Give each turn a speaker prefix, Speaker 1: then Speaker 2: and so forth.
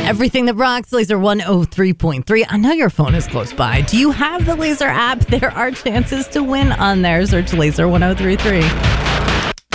Speaker 1: Everything that rocks, Laser 103.3. I know your phone is close by. Do you have the Laser app? There are chances to win on there. Search Laser 103.3.